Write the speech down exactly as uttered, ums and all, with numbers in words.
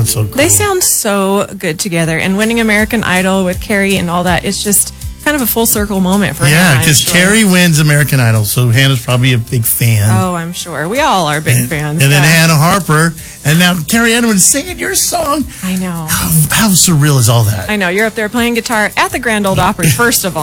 sound so cool. They sound so good together. And winning American Idol with Carrie and all that, it's just kind of a full circle moment for yeah, Hannah. because sure. Carrie wins American Idol, so Hannah's probably a big fan. Oh, I'm sure. We all are big and, fans. And then yeah. Hannah Harper, and now Carrie Underwood singing your song. I know. How, how surreal is all that? I know. You're up there playing guitar at the Grand Ole Opry, first of all.